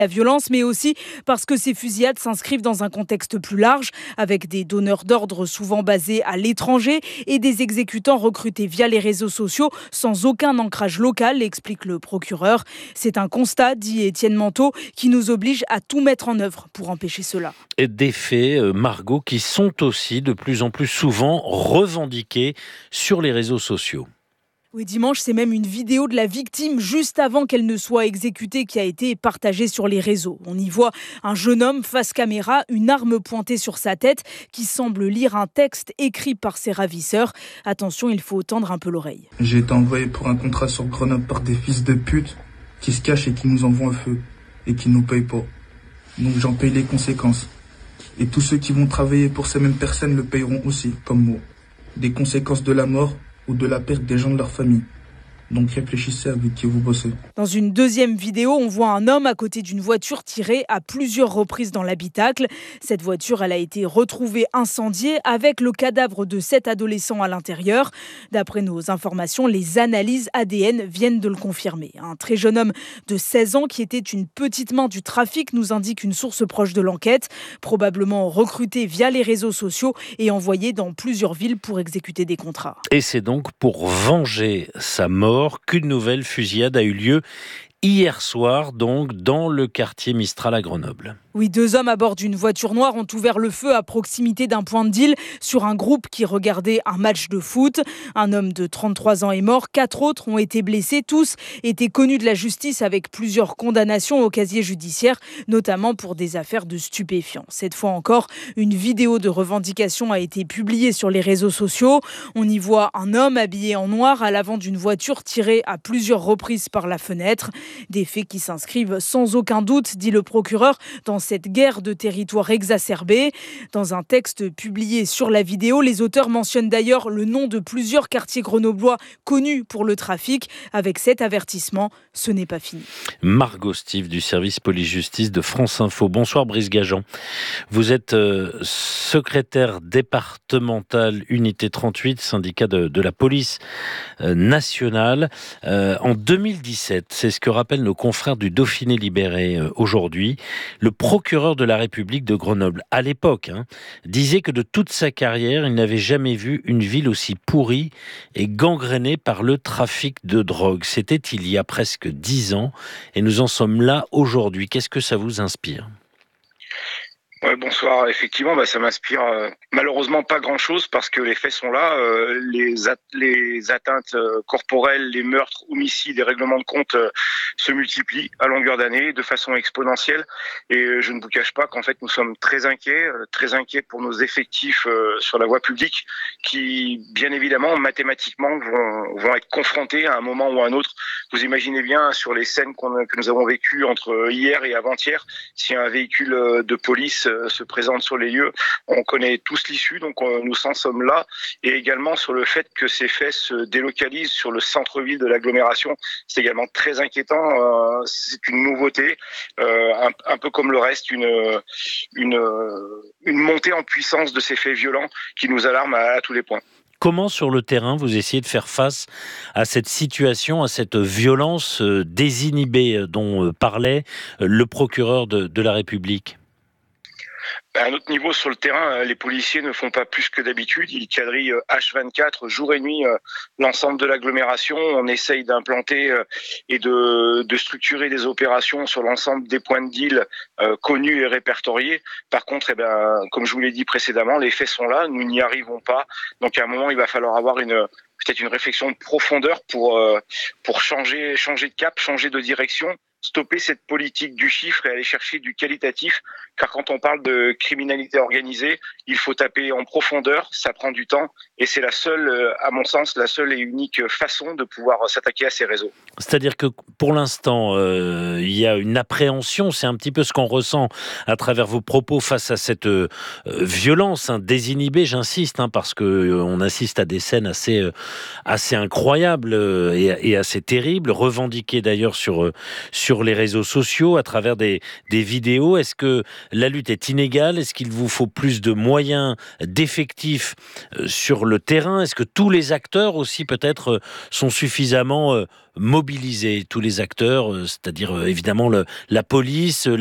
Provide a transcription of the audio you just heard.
la violence, mais aussi parce que ces fusillades s'inscrivent dans un contexte plus large, avec des donneurs d'ordre souvent basés à l'étranger et des exécutants recrutés via les réseaux sociaux sans aucun ancrage local, explique le procureur. C'est un constat, dit Étienne Manteau, qui nous oblige à tout mettre en œuvre pour empêcher cela. Et des faits, Margot, qui sont aussi de plus en plus souvent revendiqués sur les réseaux sociaux. Oui, dimanche, c'est même une vidéo de la victime juste avant qu'elle ne soit exécutée qui a été partagée sur les réseaux. On y voit un jeune homme face caméra, une arme pointée sur sa tête qui semble lire un texte écrit par ses ravisseurs. Attention, il faut tendre un peu l'oreille. J'ai été envoyé pour un contrat sur Grenoble par des fils de pute qui se cachent et qui nous envoient un feu et qui nous payent pas. Donc j'en paye les conséquences. Et tous ceux qui vont travailler pour ces mêmes personnes le payeront aussi, comme moi. Des conséquences de la mort ou de la perte des gens de leur famille. Donc réfléchissez avec qui vous bossez. Dans une deuxième vidéo, on voit un homme à côté d'une voiture tirée à plusieurs reprises dans l'habitacle. Cette voiture, elle a été retrouvée incendiée avec le cadavre de 7 adolescents à l'intérieur. D'après nos informations, les analyses ADN viennent de le confirmer. Un très jeune homme de 16 ans qui était une petite main du trafic, nous indique une source proche de l'enquête, probablement recruté via les réseaux sociaux et envoyé dans plusieurs villes pour exécuter des contrats. Et c'est donc pour venger sa mort qu'une nouvelle fusillade a eu lieu hier soir, donc, dans le quartier Mistral à Grenoble. Oui, 2 hommes à bord d'une voiture noire ont ouvert le feu à proximité d'un point de deal sur un groupe qui regardait un match de foot. Un homme de 33 ans est mort, 4 autres ont été blessés. Tous étaient connus de la justice avec plusieurs condamnations au casier judiciaire, notamment pour des affaires de stupéfiants. Cette fois encore, une vidéo de revendication a été publiée sur les réseaux sociaux. On y voit un homme habillé en noir à l'avant d'une voiture tirée à plusieurs reprises par la fenêtre. Des faits qui s'inscrivent sans aucun doute, dit le procureur, dans cette guerre de territoire exacerbée. Dans un texte publié sur la vidéo, les auteurs mentionnent d'ailleurs le nom de plusieurs quartiers grenoblois connus pour le trafic. Avec cet avertissement, ce n'est pas fini. Margot Steve du service police-justice de France Info. Bonsoir Brice Gajan. Vous êtes secrétaire départemental unité 38, syndicat de la police nationale. En 2017, c'est ce que rappellent nos confrères du Dauphiné libéré aujourd'hui, le procureur de la République de Grenoble, à l'époque, disait que de toute sa carrière, il n'avait jamais vu une ville aussi pourrie et gangrénée par le trafic de drogue. C'était il y a presque 10 ans et nous en sommes là aujourd'hui. Qu'est-ce que ça vous inspire ? Ouais, bonsoir. Effectivement, ça m'inspire malheureusement pas grand-chose parce que les faits sont là. Les atteintes corporelles, les meurtres, homicides et règlements de compte se multiplient à longueur d'année de façon exponentielle. Et je ne vous cache pas qu'en fait, nous sommes très inquiets pour nos effectifs sur la voie publique qui, bien évidemment, mathématiquement, vont être confrontés à un moment ou à un autre. Vous imaginez bien sur les scènes que nous avons vécues entre hier et avant-hier, si un véhicule de police se présente sur les lieux. On connaît tous l'issue, donc nous en sommes là. Et également sur le fait que ces faits se délocalisent sur le centre-ville de l'agglomération, c'est également très inquiétant. C'est une nouveauté, un peu comme le reste, une montée en puissance de ces faits violents qui nous alarment à tous les points. Comment, sur le terrain, vous essayez de faire face à cette situation, à cette violence désinhibée dont parlait le procureur de la République ? À un autre niveau, sur le terrain, les policiers ne font pas plus que d'habitude. Ils quadrillent H24, jour et nuit, l'ensemble de l'agglomération. On essaye d'implanter et de structurer des opérations sur l'ensemble des points de deal connus et répertoriés. Par contre, comme je vous l'ai dit précédemment, les faits sont là, nous n'y arrivons pas. Donc à un moment, il va falloir avoir peut-être une réflexion de profondeur pour changer de cap, changer de direction. Stopper cette politique du chiffre et aller chercher du qualitatif, car quand on parle de criminalité organisée, il faut taper en profondeur, ça prend du temps, et c'est la seule, à mon sens, la seule et unique façon de pouvoir s'attaquer à ces réseaux. C'est-à-dire que pour l'instant, il y a une appréhension, c'est un petit peu ce qu'on ressent à travers vos propos face à cette violence désinhibée, j'insiste, parce qu'on assiste à des scènes assez incroyables et assez terribles, revendiquées d'ailleurs sur sur les réseaux sociaux à travers des vidéos. Est-ce que la lutte est inégale? Est-ce qu'il vous faut plus de moyens, d'effectifs sur le terrain? Est-ce que tous les acteurs aussi peut-être sont suffisamment mobilisés? Tous les acteurs, c'est-à-dire évidemment la police,